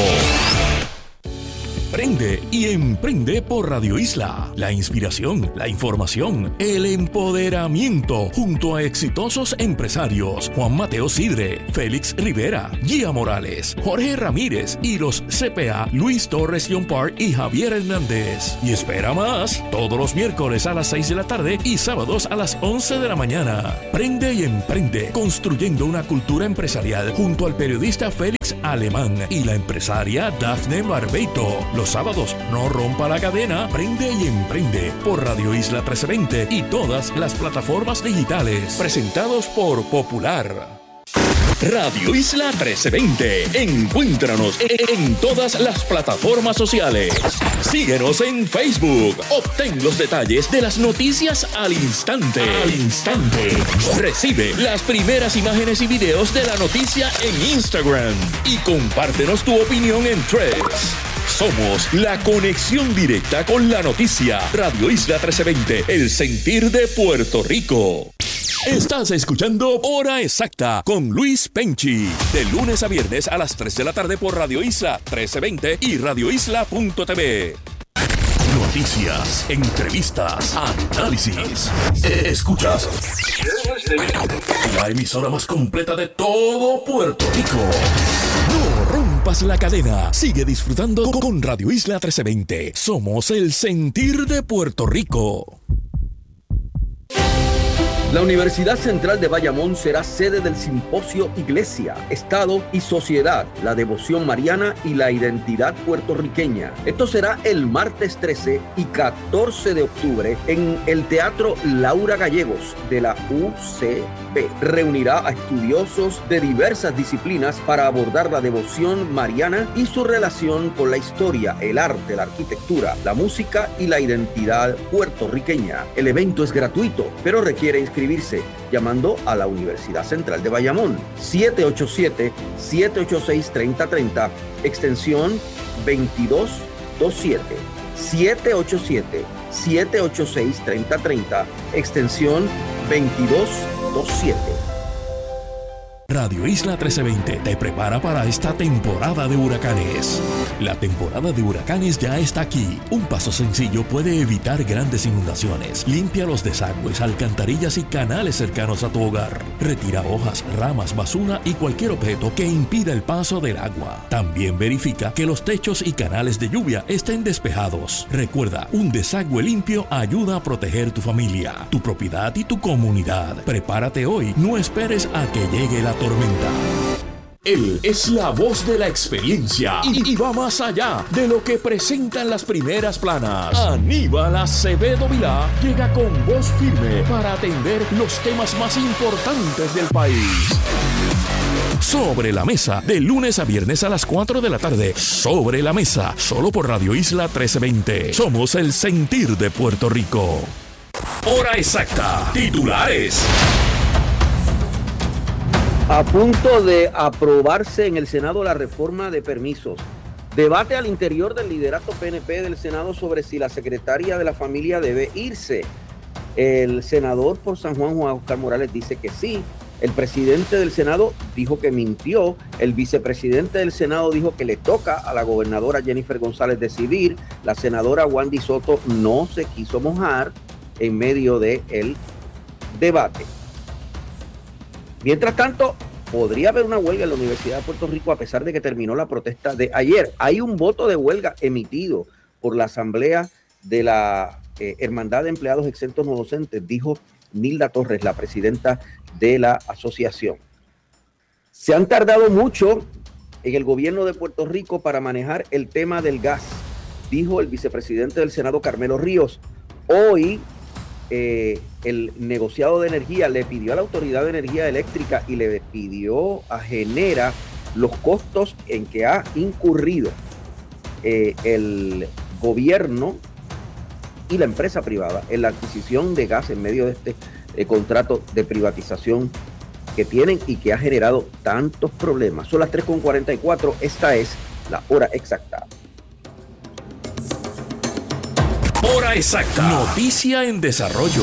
Prende y emprende por Radio Isla. La inspiración, la información, el empoderamiento, junto a exitosos empresarios Juan Mateo Sidre, Félix Rivera, Gia Morales, Jorge Ramírez y los C P A Luis Torres John Park y Javier Hernández. Y espera más, todos los miércoles a las seis de la tarde y sábados a las once de la mañana. Prende y emprende, construyendo una cultura empresarial, junto al periodista Félix Alemán y la empresaria Dafne Barbeito. Los sábados, no rompa la cadena, prende y emprende por Radio Isla trece veinte y todas las plataformas digitales. Presentados por Popular. Radio Isla trece veinte. Encuéntranos en todas las plataformas sociales. Síguenos en Facebook. Obtén los detalles de las noticias al instante. Al instante. Recibe las primeras imágenes y videos de la noticia en Instagram. Y compártenos tu opinión en Threads. Somos la conexión directa con la noticia. Radio Isla trece veinte, el sentir de Puerto Rico. Estás escuchando Hora Exacta con Luis Penchi. De lunes a viernes a las tres de la tarde por Radio Isla trece veinte y radio isla punto t v. Noticias, entrevistas, análisis. Escuchas la emisora más completa de todo Puerto Rico. No rompas la cadena. Sigue disfrutando con Radio Isla trece veinte. Somos el sentir de Puerto Rico. La Universidad Central de Bayamón será sede del simposio Iglesia, Estado y Sociedad, la devoción mariana y la identidad puertorriqueña. Esto será el martes trece y catorce de octubre en el Teatro Laura Gallegos de la U C B. Reunirá a estudiosos de diversas disciplinas para abordar la devoción mariana y su relación con la historia, el arte, la arquitectura, la música y la identidad puertorriqueña. El evento es gratuito, pero requiere inscripción. Inscribirse llamando a la Universidad Central de Bayamón siete ocho siete, siete ocho seis, tres cero tres cero extensión veintidós veintisiete siete ocho siete, siete ocho seis, tres cero tres cero extensión veintidós veintisiete. Radio Isla trece veinte te prepara para esta temporada de huracanes. La temporada de huracanes ya está aquí. Un paso sencillo puede evitar grandes inundaciones. Limpia los desagües, alcantarillas y canales cercanos a tu hogar. Retira hojas, ramas, basura y cualquier objeto que impida el paso del agua. También verifica que los techos y canales de lluvia estén despejados. Recuerda, un desagüe limpio ayuda a proteger tu familia, tu propiedad y tu comunidad. Prepárate hoy, no esperes a que llegue la tormenta. Él es la voz de la experiencia y, y va más allá de lo que presentan las primeras planas. Aníbal Acevedo Vilá llega con voz firme para atender los temas más importantes del país. Sobre la Mesa, de lunes a viernes a las cuatro de la tarde. Sobre la Mesa, solo por Radio Isla trece veinte. Somos el sentir de Puerto Rico. Hora exacta. Titulares. A punto de aprobarse en el Senado la reforma de permisos. Debate al interior del liderato P N P del Senado sobre si la secretaria de la familia debe irse. El senador por San Juan, Juan Oscar Morales, dice que sí. El presidente del Senado dijo que mintió. El vicepresidente del Senado dijo que le toca a la gobernadora Jennifer González decidir. La senadora Wandy Soto no se quiso mojar en medio del debate. Mientras tanto, podría haber una huelga en la Universidad de Puerto Rico a pesar de que terminó la protesta de ayer. Hay un voto de huelga emitido por la Asamblea de la eh, Hermandad de Empleados Exentos No Docentes, dijo Nilda Torres, la presidenta de la asociación. Se han tardado mucho en el gobierno de Puerto Rico para manejar el tema del gas, dijo el vicepresidente del Senado, Carmelo Ríos. Hoy, Eh, el negociado de energía le pidió a la Autoridad de Energía Eléctrica y le pidió a Genera los costos en que ha incurrido eh, el gobierno y la empresa privada en la adquisición de gas en medio de este eh, contrato de privatización que tienen y que ha generado tantos problemas. Son las tres con cuarenta y cuatro, esta es la hora exacta. Hora exacta. Noticia en desarrollo.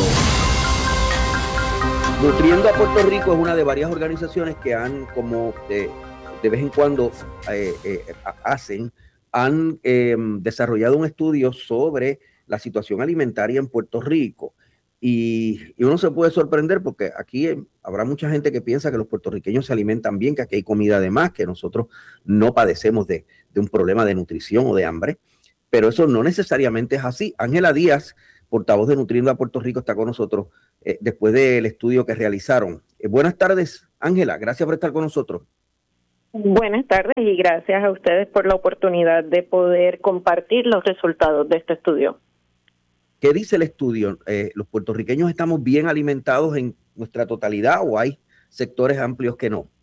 Nutriendo a Puerto Rico es una de varias organizaciones que han, como de, de vez en cuando eh, eh, hacen, han eh, desarrollado un estudio sobre la situación alimentaria en Puerto Rico. Y, y uno se puede sorprender porque aquí eh, habrá mucha gente que piensa que los puertorriqueños se alimentan bien, que aquí hay comida de más, que nosotros no padecemos de, de un problema de nutrición o de hambre. Pero eso no necesariamente es así. Ángela Díaz, portavoz de Nutriendo a Puerto Rico, está con nosotros eh, después del estudio que realizaron. Eh, buenas tardes, Ángela. Gracias por estar con nosotros. Buenas tardes y gracias a ustedes por la oportunidad de poder compartir los resultados de este estudio. ¿Qué dice el estudio? Eh, ¿Los puertorriqueños estamos bien alimentados en nuestra totalidad o hay sectores amplios que no?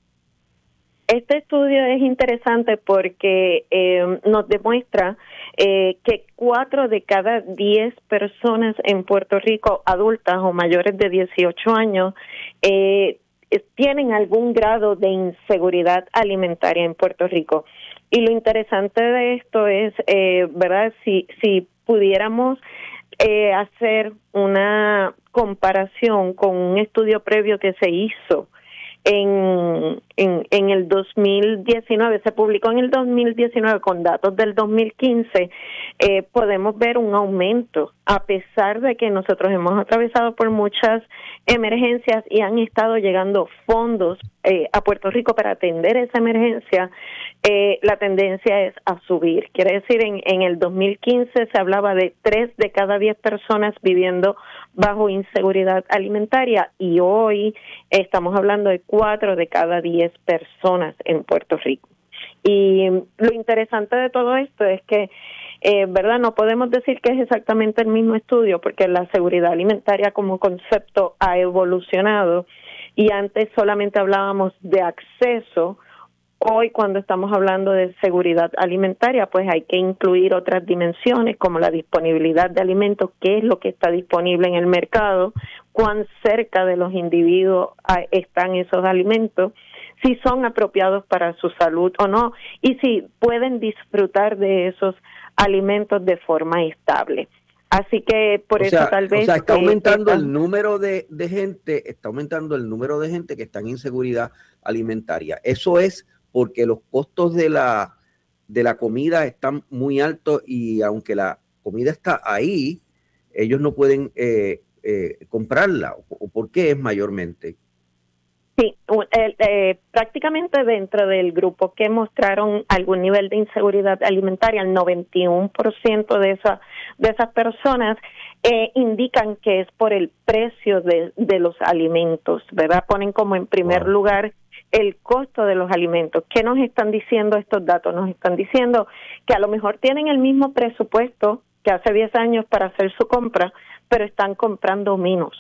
Este estudio es interesante porque eh, nos demuestra eh, que cuatro de cada diez personas en Puerto Rico, adultas o mayores de dieciocho años, eh, tienen algún grado de inseguridad alimentaria en Puerto Rico. Y lo interesante de esto es, eh, ¿verdad? Si, si pudiéramos eh, hacer una comparación con un estudio previo que se hizo En, en, en el dos mil diecinueve, se publicó en el dos mil diecinueve con datos del dos mil quince, eh, podemos ver un aumento, a pesar de que nosotros hemos atravesado por muchas emergencias y han estado llegando fondos eh, a Puerto Rico para atender esa emergencia, eh, la tendencia es a subir. Quiere decir, en, en el dos mil quince se hablaba de tres de cada diez personas viviendo bajo inseguridad alimentaria y hoy estamos hablando de cuatro de cada diez personas en Puerto Rico. Y lo interesante de todo esto es que, eh, verdad, no podemos decir que es exactamente el mismo estudio porque la seguridad alimentaria como concepto ha evolucionado y antes solamente hablábamos de acceso. Hoy, cuando estamos hablando de seguridad alimentaria, pues hay que incluir otras dimensiones como la disponibilidad de alimentos, qué es lo que está disponible en el mercado, cuán cerca de los individuos están esos alimentos, si son apropiados para su salud o no, y si pueden disfrutar de esos alimentos de forma estable. Así que por o eso sea, tal vez... O sea, está aumentando eh, el número de, de gente, está aumentando el número de gente que está en inseguridad alimentaria. Eso es porque los costos de la, de la comida están muy altos y aunque la comida está ahí, ellos no pueden eh, eh, comprarla. ¿O por qué es mayormente? Sí, eh, eh, prácticamente dentro del grupo que mostraron algún nivel de inseguridad alimentaria, el noventa y uno por ciento de, esa, de esas personas eh, indican que es por el precio de, de los alimentos, ¿verdad? Ponen como en primer wow. lugar el costo de los alimentos. ¿Qué nos están diciendo estos datos? Nos están diciendo que a lo mejor tienen el mismo presupuesto que hace diez años para hacer su compra, pero están comprando menos.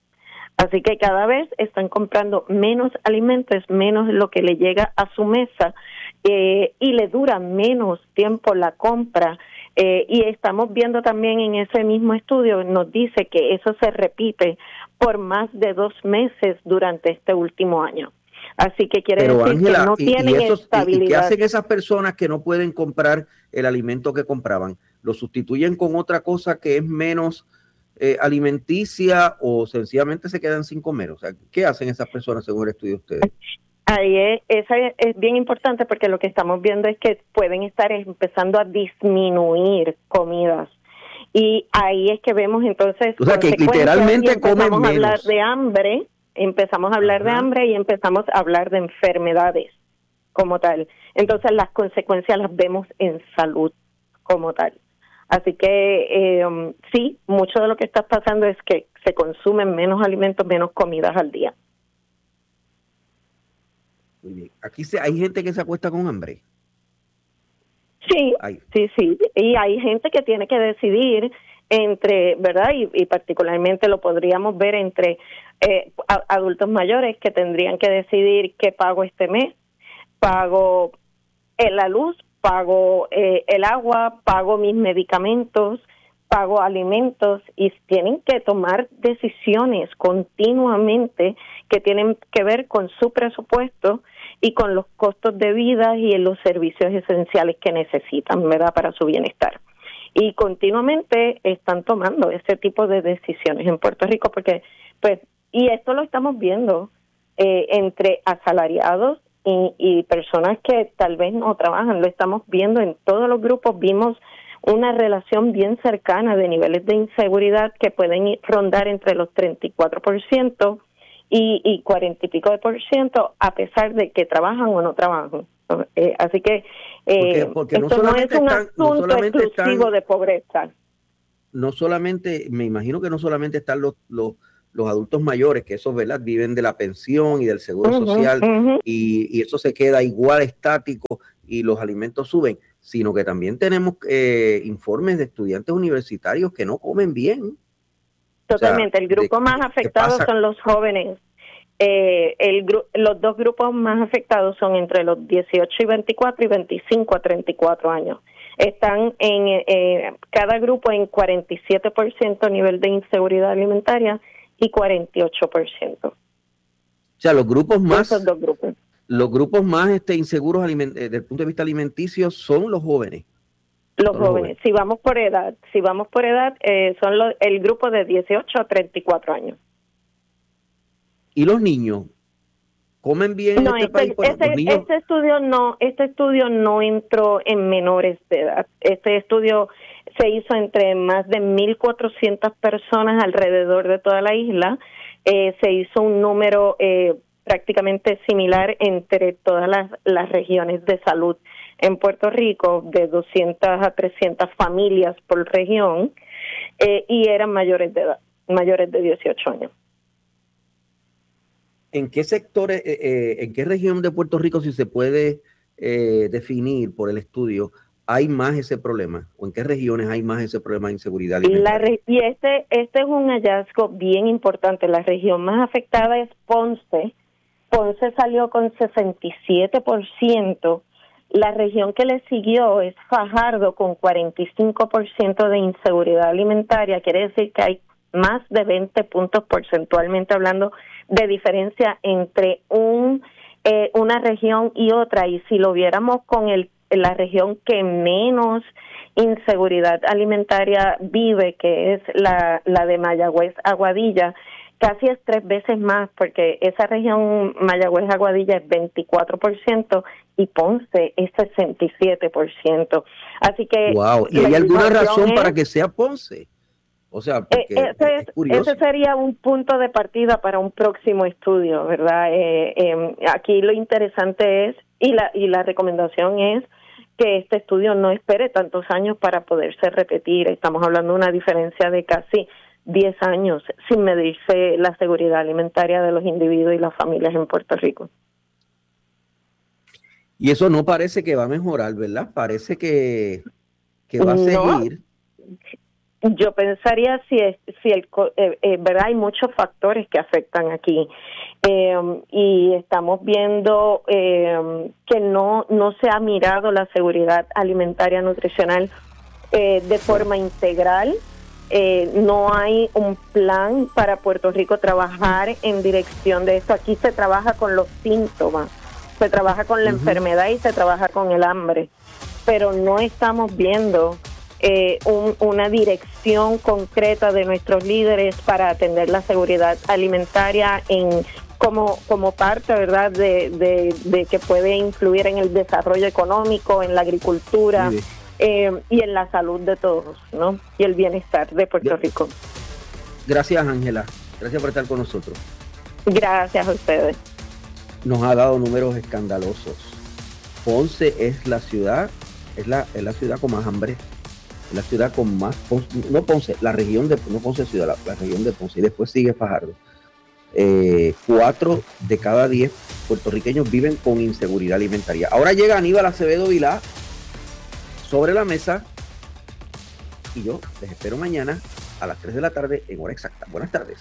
Así que cada vez están comprando menos alimentos, menos lo que le llega a su mesa eh, y le dura menos tiempo la compra. Eh, y estamos viendo también en ese mismo estudio, nos dice que eso se repite por más de dos meses durante este último año. Así que quiere Pero, decir Ángela, que no y, tienen y esos, estabilidad. ¿Y qué hacen esas personas que no pueden comprar el alimento que compraban? ¿Lo sustituyen con otra cosa que es menos eh, alimenticia o sencillamente se quedan sin comer? O sea, ¿qué hacen esas personas según el estudio de ustedes? Ahí es, esa es, es bien importante porque lo que estamos viendo es que pueden estar empezando a disminuir comidas. Y ahí es que vemos entonces... O sea, que literalmente comen menos. Empezamos a hablar de hambre... Empezamos a hablar Ajá. de hambre y empezamos a hablar de enfermedades como tal. Entonces las consecuencias las vemos en salud como tal. Así que eh, um, sí, mucho de lo que está pasando es que se consumen menos alimentos, menos comidas al día. Muy bien. Aquí se, hay gente que se acuesta con hambre. Sí, hay. sí, sí. Y hay gente que tiene que decidir entre, ¿verdad? Y, y particularmente lo podríamos ver entre eh, a, adultos mayores que tendrían que decidir qué pago este mes, pago eh, la luz, pago eh, el agua, pago mis medicamentos, pago alimentos y tienen que tomar decisiones continuamente que tienen que ver con su presupuesto y con los costos de vida y en los servicios esenciales que necesitan, ¿verdad?, para su bienestar. Y continuamente están tomando ese tipo de decisiones en Puerto Rico porque, pues, y esto lo estamos viendo eh, entre asalariados y, y personas que tal vez no trabajan, lo estamos viendo en todos los grupos, vimos una relación bien cercana de niveles de inseguridad que pueden ir, rondar entre los treinta y cuatro por ciento y, y cuarenta y pico de por ciento a pesar de que trabajan o no trabajan. Eh, así que eh, porque, porque esto no, no es un están, asunto no solamente exclusivo están, de pobreza. No solamente, me imagino que no solamente están los, los, los adultos mayores, que esos, ¿verdad?, viven de la pensión y del seguro uh-huh, social uh-huh. y, y eso se queda igual estático y los alimentos suben, sino que también tenemos eh, informes de estudiantes universitarios que no comen bien. Totalmente, o sea, el grupo de, más afectado son los jóvenes. Eh, el gru- los dos grupos más afectados son entre los dieciocho y veinticuatro y veinticinco a treinta y cuatro años. Están en eh, cada grupo en cuarenta y siete por ciento nivel de inseguridad alimentaria y cuarenta y ocho por ciento. O sea, los grupos más Esos dos grupos. Los grupos más este, inseguros aliment- desde el punto de vista alimenticio son los jóvenes. Los jóvenes. jóvenes. Si vamos por edad, si vamos por edad, eh, son los, el grupo de dieciocho a treinta y cuatro años. ¿Y los niños comen bien no, en este, este país? Bueno, este, niños... este estudio no, este estudio no entró en menores de edad. Este estudio se hizo entre más de mil cuatrocientas personas alrededor de toda la isla. Eh, se hizo un número eh, prácticamente similar entre todas las, las regiones de salud en Puerto Rico, de doscientas a trescientas familias por región, eh, y eran mayores de edad, mayores de dieciocho años. ¿En qué sectores, eh, eh, en qué región de Puerto Rico, si se puede eh, definir por el estudio, hay más ese problema? ¿O en qué regiones hay más ese problema de inseguridad alimentaria? La re- y este, este es un hallazgo bien importante. La región más afectada es Ponce. Ponce salió con sesenta y siete por ciento. La región que le siguió es Fajardo con cuarenta y cinco por ciento de inseguridad alimentaria. Quiere decir que hay más de veinte puntos porcentualmente hablando de diferencia entre un eh, una región y otra, y si lo viéramos con el la región que menos inseguridad alimentaria vive, que es la, la de Mayagüez Aguadilla, casi es tres veces más, porque esa región Mayagüez Aguadilla es veinticuatro por ciento y Ponce es sesenta y siete por ciento. Así que wow. ¿Y hay alguna razón es, para que sea Ponce? O sea, porque eh, ese, es, es ese sería un punto de partida para un próximo estudio, ¿verdad? Eh, eh, aquí lo interesante es, y la y la recomendación es que este estudio no espere tantos años para poderse repetir. Estamos hablando de una diferencia de casi diez años sin medirse la seguridad alimentaria de los individuos y las familias en Puerto Rico. Y eso no parece que va a mejorar, ¿verdad? Parece que, que va a seguir. No. Yo pensaría si es, si el eh, eh, verdad hay muchos factores que afectan aquí eh, y estamos viendo eh, que no no se ha mirado la seguridad alimentaria nutricional eh, de forma integral. Eh, no hay un plan para Puerto Rico trabajar en dirección de esto. Aquí se trabaja con los síntomas, se trabaja con la uh-huh. enfermedad y se trabaja con el hambre, pero no estamos viendo Eh, un, una dirección concreta de nuestros líderes para atender la seguridad alimentaria en como como parte, ¿verdad?, de, de, de que puede influir en el desarrollo económico, en la agricultura eh, y en la salud de todos, ¿no? Y el bienestar de Puerto Rico. Gracias, Ángela. Gracias por estar con nosotros. Gracias a ustedes. Nos ha dado números escandalosos. Ponce es la ciudad, es la, es la ciudad con más hambre. La ciudad con más, no Ponce, la región de, no Ponce ciudad, la, la región de Ponce, y después sigue Fajardo. Eh, cuatro de cada diez puertorriqueños viven con inseguridad alimentaria. Ahora llega Aníbal Acevedo Vilá sobre la mesa y yo les espero mañana a las tres de la tarde en hora exacta. Buenas tardes.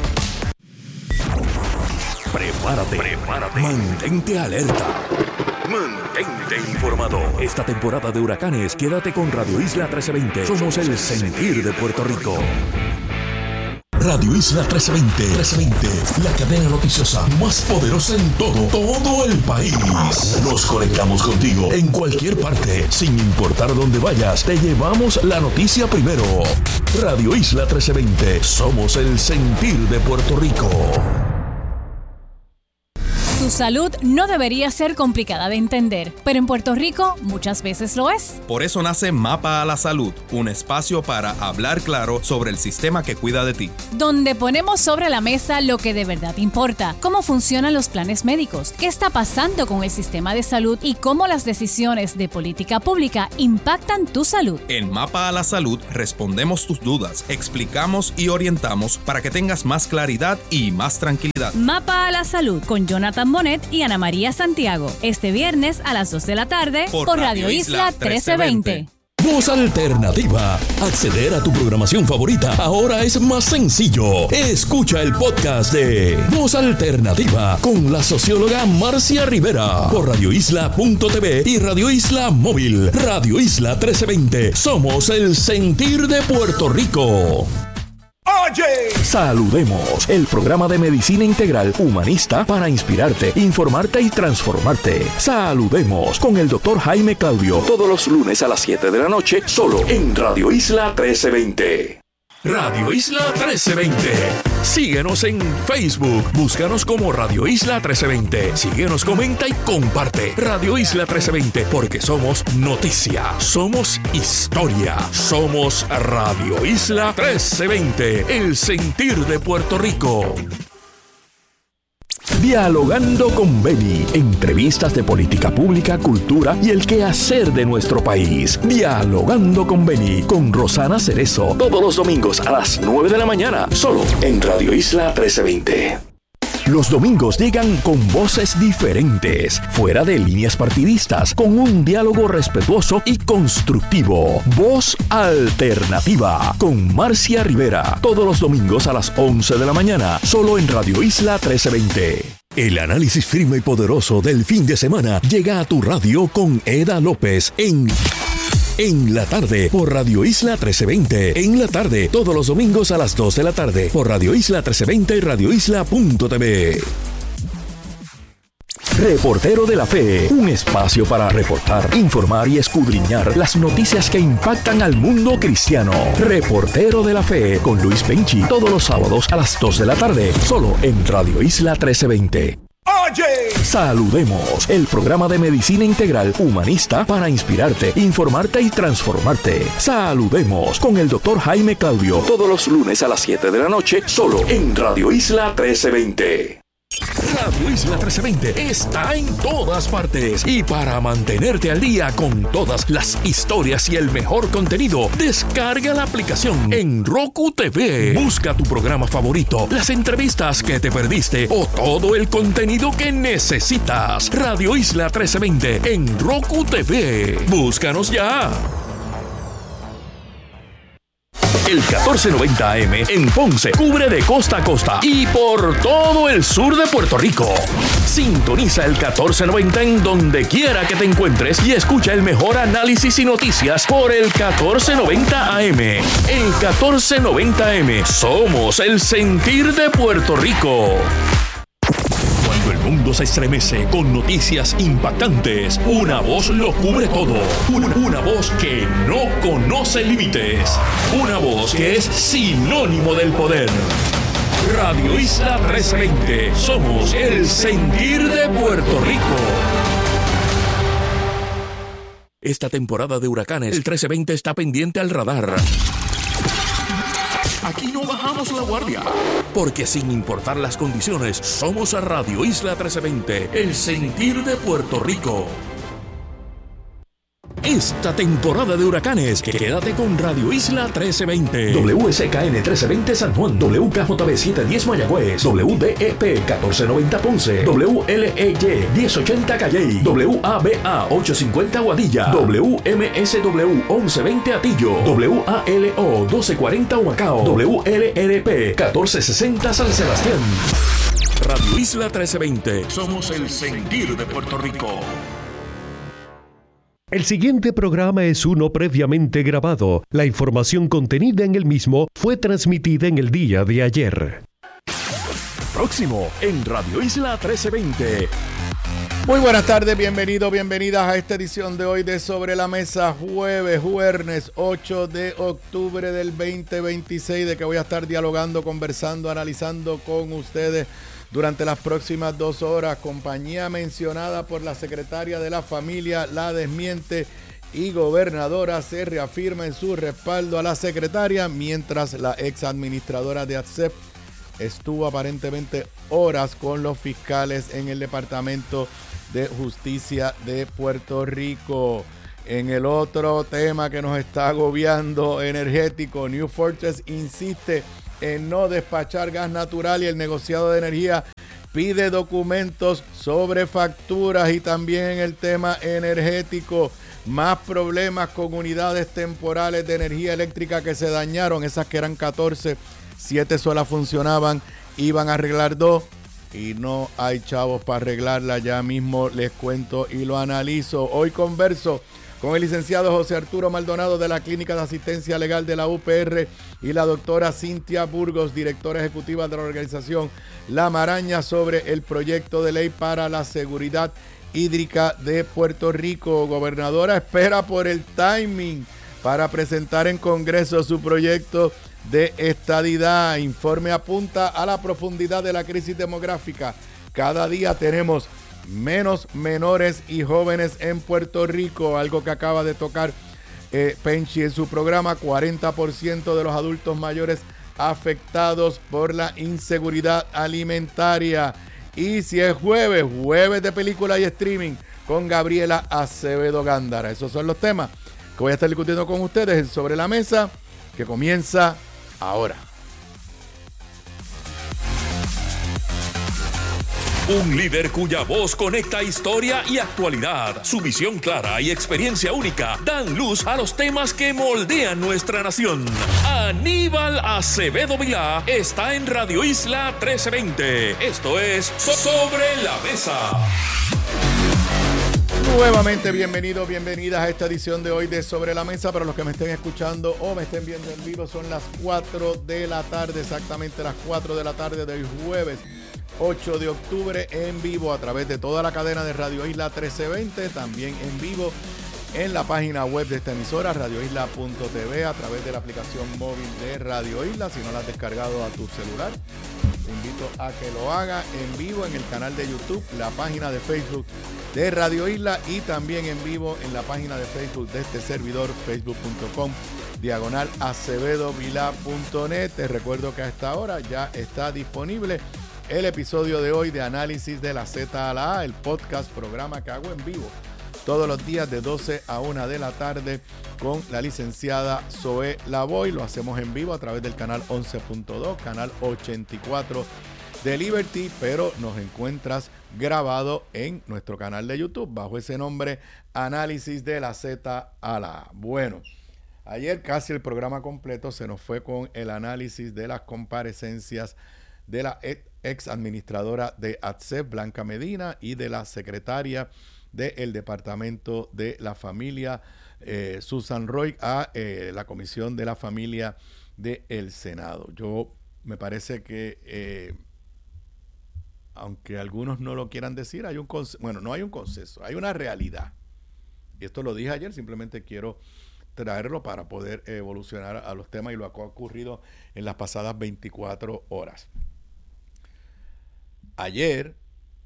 Prepárate, prepárate, mantente alerta. Mantente informado. Esta temporada de huracanes, quédate con Radio Isla trece veinte. Somos el sentir de Puerto Rico. Radio Isla trece veinte. trece veinte, la cadena noticiosa más poderosa en todo, todo el país. Nos conectamos contigo en cualquier parte, sin importar dónde vayas. Te llevamos la noticia primero. Radio Isla trece veinte. Somos el sentir de Puerto Rico. Tu salud no debería ser complicada de entender, pero en Puerto Rico muchas veces lo es. Por eso nace Mapa a la Salud, un espacio para hablar claro sobre el sistema que cuida de ti. Donde ponemos sobre la mesa lo que de verdad importa, cómo funcionan los planes médicos, qué está pasando con el sistema de salud y cómo las decisiones de política pública impactan tu salud. En Mapa a la Salud respondemos tus dudas, explicamos y orientamos para que tengas más claridad y más tranquilidad. Mapa a la Salud con Jonathan Bonet y Ana María Santiago. Este viernes a las dos de la tarde por, por Radio, Radio Isla trece veinte. Voz Alternativa. Acceder a tu programación favorita ahora es más sencillo. Escucha el podcast de Voz Alternativa con la socióloga Marcia Rivera por radio isla punto t v y Radio Isla Móvil. Radio Isla trece veinte. Somos el sentir de Puerto Rico. Oye, saludemos, el programa de medicina integral humanista para inspirarte, informarte y transformarte. Saludemos con el doctor Jaime Claudio, todos los lunes a las siete de la noche, solo en Radio Isla trece veinte. Radio Isla trece veinte. Síguenos en Facebook. Búscanos como Radio Isla trece veinte. Síguenos, comenta y comparte. Radio Isla trece veinte, porque somos noticia, somos historia, somos Radio Isla trece veinte, el sentir de Puerto Rico. Dialogando con Beni, entrevistas de política pública, cultura y el quehacer de nuestro país. Dialogando con Beni, con Rosana Cerezo, todos los domingos a las nueve de la mañana, solo en Radio Isla trece veinte. Los domingos llegan con voces diferentes, fuera de líneas partidistas, con un diálogo respetuoso y constructivo. Voz Alternativa, con Marcia Rivera, todos los domingos a las once de la mañana, solo en Radio Isla trece veinte. El análisis firme y poderoso del fin de semana llega a tu radio con Eda López en... En la tarde, por Radio Isla trece veinte. En la tarde, todos los domingos a las dos de la tarde, por Radio Isla trece veinte y radio isla punto t v. Reportero de la Fe, un espacio para reportar, informar y escudriñar las noticias que impactan al mundo cristiano. Reportero de la Fe, con Luis Penchi, todos los sábados a las dos de la tarde, solo en Radio Isla trece veinte. Oye, saludemos, el programa de medicina integral humanista para inspirarte, informarte y transformarte. Saludemos con el doctor Jaime Claudio, todos los lunes a las siete de la noche, solo en Radio Isla trece veinte. Radio Isla trece veinte está en todas partes, y para mantenerte al día con todas las historias y el mejor contenido, descarga la aplicación en Roku T V. Busca tu programa favorito, las entrevistas que te perdiste o todo el contenido que necesitas. Radio Isla trece veinte en Roku T V. Búscanos ya. El catorce noventa A M en Ponce cubre de costa a costa y por todo el sur de Puerto Rico. Sintoniza el catorce noventa en donde quiera que te encuentres y escucha el mejor análisis y noticias por el catorce noventa A M. El catorce noventa A M, somos el sentir de Puerto Rico. Cuando el mundo se estremece con noticias impactantes, una voz lo cubre todo. Una, una voz que no conoce límites. Una voz que es sinónimo del poder. Radio Isla trece veinte. Somos el sentir de Puerto Rico. Esta temporada de huracanes, el trece veinte está pendiente al radar. Aquí no bajamos la guardia, porque sin importar las condiciones, somos a Radio Isla trece veinte, el sentir de Puerto Rico. Esta temporada de huracanes, quédate con Radio Isla trece veinte. W S K N trece veinte San Juan, W K J B setecientos diez Mayagüez, W D E P catorce noventa Ponce, W L E Y diez ochenta Calley, W A B A ochocientos cincuenta Guadilla, W M S W once veinte Atillo, W A L O doce cuarenta Humacao, W L R P catorce sesenta San Sebastián. Radio Isla trece veinte. Somos el sentir de Puerto Rico. El siguiente programa es uno previamente grabado. La información contenida en el mismo fue transmitida en el día de ayer. Próximo en Radio Isla trece veinte. Muy buenas tardes, bienvenidos, bienvenidas a esta edición de hoy de Sobre la Mesa, jueves, jueves ocho de octubre del veinte veintiséis, de que voy a estar dialogando, conversando, analizando con ustedes durante las próximas dos horas. Compañía mencionada por la secretaria de la Familia la desmiente y gobernadora se reafirma en su respaldo a la secretaria, mientras la ex administradora de A T S E P estuvo aparentemente horas con los fiscales en el Departamento de Justicia de Puerto Rico. En el otro tema que nos está agobiando, energético, New Fortress insiste en no despachar gas natural y el negociado de energía pide documentos sobre facturas. Y también en el tema energético, más problemas con unidades temporales de energía eléctrica que se dañaron, esas que eran catorce, siete solas funcionaban, iban a arreglar dos y no hay chavos para arreglarla. Ya mismo les cuento y lo analizo. Hoy converso con el licenciado José Arturo Maldonado de la Clínica de Asistencia Legal de la U P R y la doctora Cintia Burgos, directora ejecutiva de la organización La Maraña, sobre el proyecto de ley para la seguridad hídrica de Puerto Rico. Gobernadora espera por el timing para presentar en Congreso su proyecto de estadidad. Informe apunta a la profundidad de la crisis demográfica. Cada día tenemos menos menores y jóvenes en Puerto Rico, algo que acaba de tocar eh, Penchi en su programa. Cuarenta por ciento de los adultos mayores afectados por la inseguridad alimentaria. Y si es jueves, jueves de película y streaming con Gabriela Acevedo Gándara. Esos son los temas que voy a estar discutiendo con ustedes en Sobre la Mesa, que comienza ahora. Un líder cuya voz conecta historia y actualidad. Su visión clara y experiencia única dan luz a los temas que moldean nuestra nación. Aníbal Acevedo Vilá está en Radio Isla trece veinte. Esto es Sobre la Mesa. Nuevamente bienvenidos, bienvenidas a esta edición de hoy de Sobre la Mesa. Para los que me estén escuchando o me estén viendo en vivo, son las cuatro de la tarde, exactamente las cuatro de la tarde del jueves ocho de octubre, en vivo a través de toda la cadena de Radio Isla trece veinte, también en vivo en la página web de esta emisora, radio isla punto t v, a través de la aplicación móvil de Radio Isla. Si no la has descargado a tu celular, te invito a que lo haga. En vivo en el canal de YouTube, la página de Facebook de Radio Isla y también en vivo en la página de Facebook de este servidor, facebook punto com diagonal acevedo vilá punto net. Te recuerdo que a esta hora ya está disponible el episodio de hoy de Análisis de la Z a la A, el podcast, programa que hago en vivo todos los días de doce a una de la tarde con la licenciada Zoe Lavoy. Lo hacemos en vivo a través del canal once punto dos, canal ochenta y cuatro de Liberty, pero nos encuentras grabado en nuestro canal de YouTube bajo ese nombre, Análisis de la Z a la A. Bueno, ayer casi el programa completo se nos fue con el análisis de las comparecencias de la ex administradora de A T S E P, Blanca Medina, y de la secretaria del Departamento de la Familia, eh, Susan Roy, a eh, la Comisión de la Familia del Senado. Yo me parece que, eh, aunque algunos no lo quieran decir, hay un consenso. Bueno, no hay un consenso, hay una realidad. Y esto lo dije ayer, simplemente quiero traerlo para poder evolucionar a los temas y lo que ha ocurrido en las pasadas veinticuatro horas. Ayer,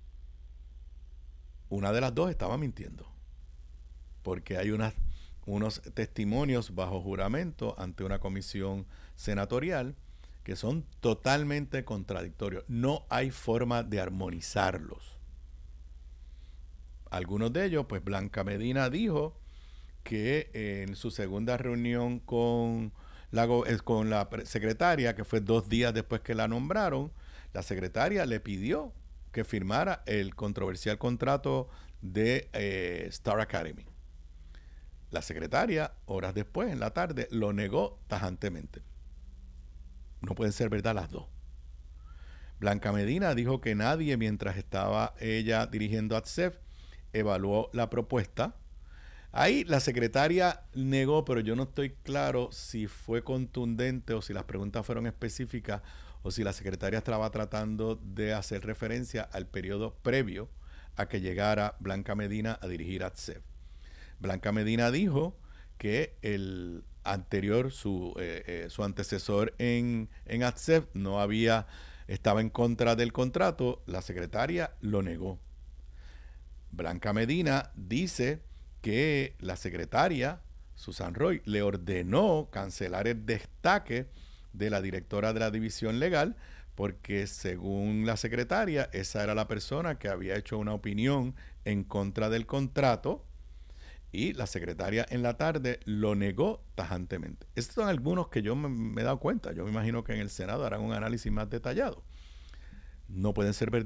una de las dos estaba mintiendo, porque hay unas, unos testimonios bajo juramento ante una comisión senatorial que son totalmente contradictorios. No hay forma de armonizarlos. Algunos de ellos, pues Blanca Medina dijo que eh, en su segunda reunión con la, con la secretaria, que fue dos días después que la nombraron, la secretaria le pidió que firmara el controversial contrato de eh, Star Academy. La secretaria, horas después, en la tarde, lo negó tajantemente. No pueden ser verdad las dos. Blanca Medina dijo que nadie, mientras estaba ella dirigiendo A T S E P, evaluó la propuesta. Ahí la secretaria negó, pero yo no estoy claro si fue contundente o si las preguntas fueron específicas o si la secretaria estaba tratando de hacer referencia al periodo previo a que llegara Blanca Medina a dirigir A T S E P. Blanca Medina dijo que el anterior, su, eh, eh, su antecesor en, en A T S E P no había, estaba en contra del contrato. La secretaria lo negó. Blanca Medina dice que la secretaria, Susan Roy, le ordenó cancelar el destaque de la directora de la división legal porque según la secretaria, esa era la persona que había hecho una opinión en contra del contrato y la secretaria en la tarde lo negó tajantemente. Estos son algunos que yo me, me he dado cuenta. Yo me imagino que en el Senado harán un análisis más detallado. No pueden ser